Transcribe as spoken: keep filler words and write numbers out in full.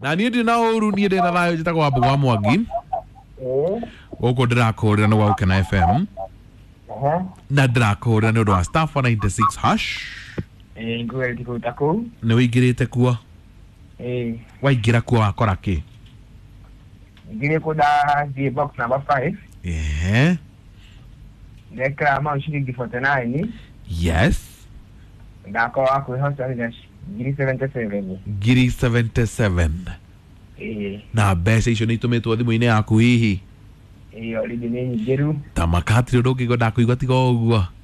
Na niä ndä na å ru niä ndä na thayå njä tagwo Wambå gwa Mwangi gå kå ndä rakå rä ra nä gwa gå kena F M na ndä rakå rä ra nä å ndå wa star four ninety-six hash nä wä ingä rä te kuo waingä ra kuo wakora kä ngire kuda the box number five eh ndekra amount shilingi forty-nine yes ndako wako hosta ni ngiri seventy-seven ngiri seventy-seven eh na mbeca icio nä itå mä two thimå-inä yaku hihi eh already ni ngeru ta makatiri å ndå ngä go ndakå igua tiga å guo